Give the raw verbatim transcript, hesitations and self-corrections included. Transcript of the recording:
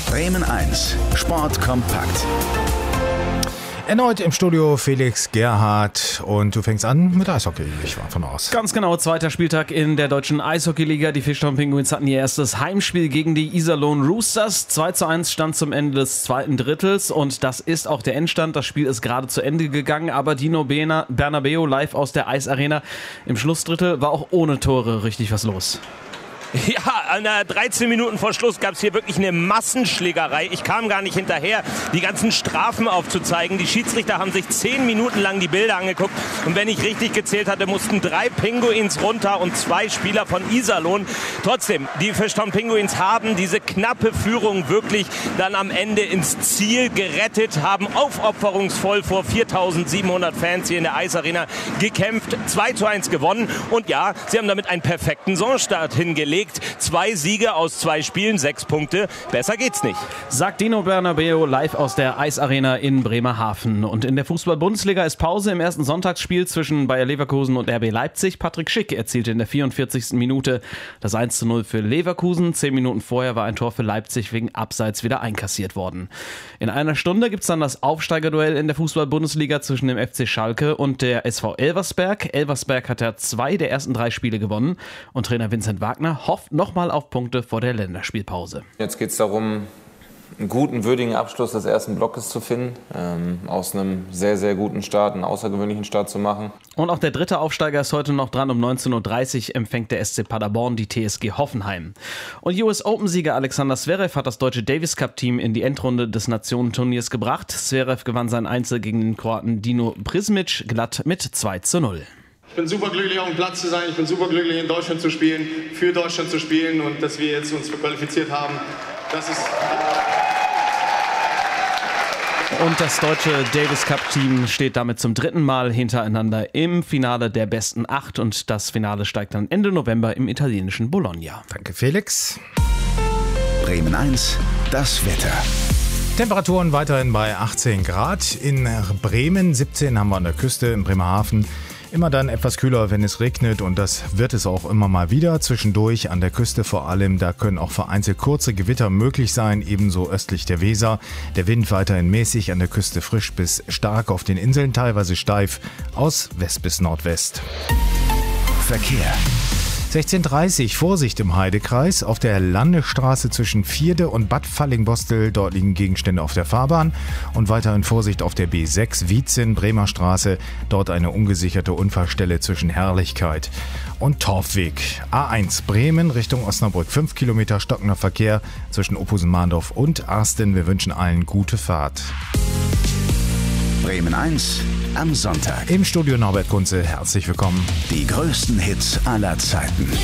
Bremen eins, Sport kompakt. Erneut im Studio Felix Gerhardt und du fängst an mit Eishockey, ich war von aus. Ganz genau, zweiter Spieltag in der deutschen Eishockeyliga. Die Fischtown Pinguins hatten ihr erstes Heimspiel gegen die Iserlohn Roosters. zwei zu eins stand zum Ende des zweiten Drittels und das ist auch der Endstand. Das Spiel ist gerade zu Ende gegangen, aber Dino Bernabeu live aus der Eisarena. Im Schlussdrittel war auch ohne Tore richtig was los. Ja, dreizehn Minuten vor Schluss gab es hier wirklich eine Massenschlägerei. Ich kam gar nicht hinterher, die ganzen Strafen aufzuzeigen. Die Schiedsrichter haben sich zehn Minuten lang die Bilder angeguckt. Und wenn ich richtig gezählt hatte, mussten drei Pinguins runter und zwei Spieler von Iserlohn. Trotzdem, die Fischtown Pinguins haben diese knappe Führung wirklich dann am Ende ins Ziel gerettet, haben aufopferungsvoll vor viertausendsiebenhundert Fans hier in der Eisarena gekämpft, zwei zu eins gewonnen. Und ja, sie haben damit einen perfekten Saisonstart hingelegt. Zwei Siege aus zwei Spielen, sechs Punkte. Besser geht's nicht. Sagt Dino Bernabeu live aus der Eisarena in Bremerhaven. Und in der Fußball-Bundesliga ist Pause im ersten Sonntagsspiel zwischen Bayer Leverkusen und R B Leipzig. Patrick Schick erzielte in der vierundvierzigsten Minute das eins zu null für Leverkusen. Zehn Minuten vorher war ein Tor für Leipzig wegen Abseits wieder einkassiert worden. In einer Stunde gibt's dann das Aufsteigerduell in der Fußball-Bundesliga zwischen dem F C Schalke und der S V Elversberg. Elversberg hat ja zwei der ersten drei Spiele gewonnen und Trainer Vincent Wagner hofft nochmal auf Punkte vor der Länderspielpause. Jetzt geht es darum, einen guten, würdigen Abschluss des ersten Blockes zu finden, ähm, aus einem sehr, sehr guten Start, einen außergewöhnlichen Start zu machen. Und auch der dritte Aufsteiger ist heute noch dran. Um neunzehn Uhr dreißig empfängt der S C Paderborn die T S G Hoffenheim. Und U S Open-Sieger Alexander Zverev hat das deutsche Davis Cup-Team in die Endrunde des Nationenturniers gebracht. Zverev gewann sein Einzel gegen den Kroaten Dino Prismic glatt mit zwei zu null. Ich bin super glücklich, auf dem Platz zu sein. Ich bin super glücklich, in Deutschland zu spielen, für Deutschland zu spielen und dass wir jetzt uns qualifiziert haben. Das ist Und das deutsche Davis Cup-Team steht damit zum dritten Mal hintereinander im Finale der besten acht und das Finale steigt dann Ende November im italienischen Bologna. Danke Felix. Bremen eins, das Wetter. Temperaturen weiterhin bei achtzehn Grad. In Bremen siebzehn haben wir an der Küste, in Bremerhaven. Immer dann etwas kühler, wenn es regnet und das wird es auch immer mal wieder. Zwischendurch an der Küste vor allem, da können auch vereinzelt kurze Gewitter möglich sein, ebenso östlich der Weser. Der Wind weiterhin mäßig, an der Küste frisch bis stark, auf den Inseln teilweise steif, aus West bis Nordwest. Verkehr. sechzehn Uhr dreißig, Vorsicht im Heidekreis. Auf der Landesstraße zwischen Vierde und Bad Fallingbostel, dort liegen Gegenstände auf der Fahrbahn. Und weiterhin Vorsicht auf der B sechs, Wietzen, Bremer Straße. Dort eine ungesicherte Unfallstelle zwischen Herrlichkeit und Torfweg. A eins Bremen Richtung Osnabrück, fünf Kilometer stockender Verkehr zwischen Ophusen-Mahndorf und Arsten. Wir wünschen allen gute Fahrt. Bremen eins am Sonntag. Im Studio Norbert Kunze, herzlich willkommen. Die größten Hits aller Zeiten.